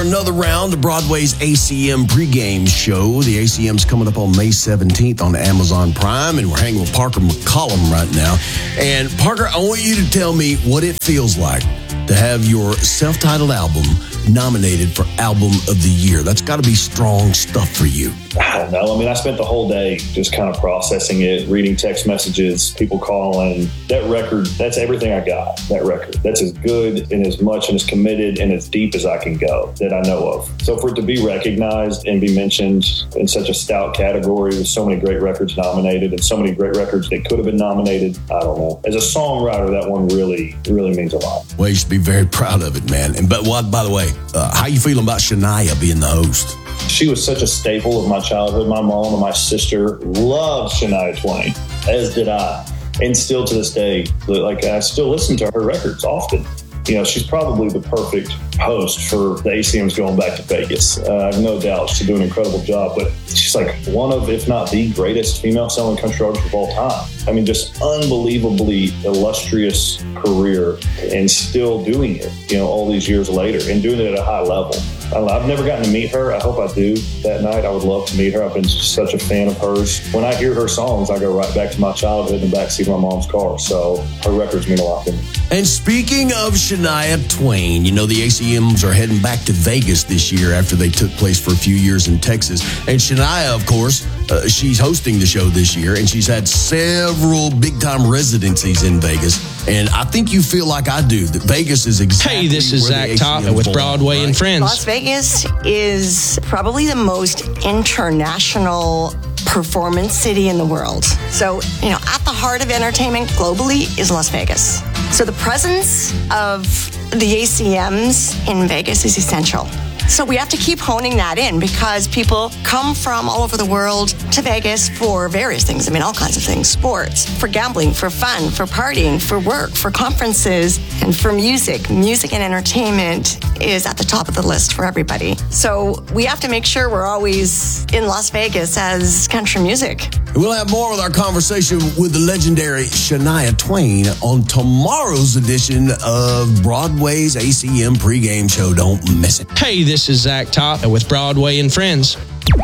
Another round of Broadway's ACM pregame show. The ACM's coming up on May 17th on Amazon Prime, and we're hanging with Parker McCollum right now. And Parker, I want you to tell me what it feels like to have your self-titled album nominated for Album of the Year. That's got to be strong stuff for you. I don't know. I mean, I spent the whole day just kind of processing it, reading text messages, people calling. That record, that's everything I got, that record. That's as good and as much and as committed and as deep as I can go that I know of. So for it to be recognized and be mentioned in such a stout category with so many great records nominated and so many great records that could have been nominated, I don't know. As a songwriter, that one really, really means a lot. Well, you should be very proud of it, man. And but what, by the way, how you feeling about Shania being the host? She was such a staple of my childhood. My mom and my sister loved Shania Twain, as did I. And still to this day, like, I still listen to her records often. You know, she's probably the perfect host for the ACMs going back to Vegas. I have no doubt she's doing an incredible job, but she's like one of, if not the greatest female selling country artist of all time. I mean, just unbelievably illustrious career and still doing it, you know, all these years later and doing it at a high level. I've never gotten to meet her. I hope I do that night. I would love to meet her. I've been such a fan of hers. When I hear her songs, I go right back to my childhood and backseat of my mom's car. So her records mean a lot to me. And speaking of Shania Twain, you know, the ACMs are heading back to Vegas this year after they took place for a few years in Texas. And Shania, of course, she's hosting the show this year, and she's had several big-time residencies in Vegas. And I think you feel like I do, that Vegas is exactly Hey, this is Zach Toppin with Broadway and Friends. Las Vegas is probably the most international performance city in the world. So, you know, at the heart of entertainment globally is Las Vegas. So the presence of the ACMs in Vegas is essential. So we have to keep honing that in because people come from all over the world to Vegas for various things. I mean, all kinds of things. Sports, for gambling, for fun, for partying, for work, for conferences, and for music. Music and entertainment is at the top of the list for everybody. So we have to make sure we're always in Las Vegas as country music. We'll have more with our conversation with the legendary Shania Twain on tomorrow's edition of Broadway's ACM pregame show. Don't miss it. Hey, this is Zach Toppin with Broadway and Friends.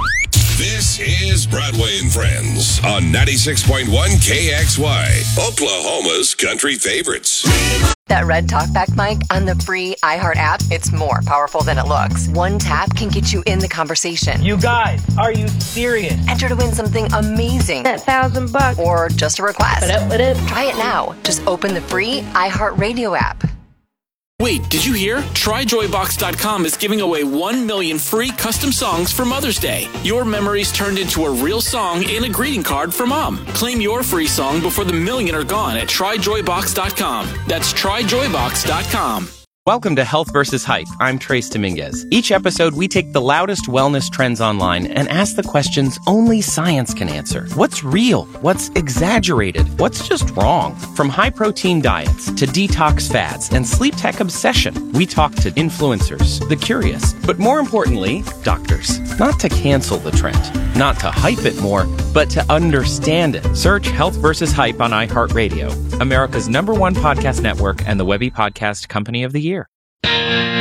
This is Broadway and Friends on 96.1 KXY, Oklahoma's country favorites. That red talkback mic on the free iHeart app, it's more powerful than it looks. One tap can get you in the conversation. You guys, are you serious? Enter to win something amazing. That $1,000. Or just a request. What up? Try it now. Just open the free iHeart Radio app. Wait, did you hear? TryJoyBox.com is giving away 1 million free custom songs for Mother's Day. Your memories turned into a real song and a greeting card for Mom. Claim your free song before the million are gone at TryJoyBox.com. That's TryJoyBox.com. Welcome to Health vs. Hype. I'm Trace Dominguez. Each episode, we take the loudest wellness trends online and ask the questions only science can answer. What's real? What's exaggerated? What's just wrong? From high-protein diets to detox fads and sleep tech obsession, we talk to influencers, the curious, but more importantly, doctors. Not to cancel the trend, not to hype it more, but to understand it. Search Health vs. Hype on iHeartRadio, America's #1 podcast network and the Webby Podcast Company of the Year.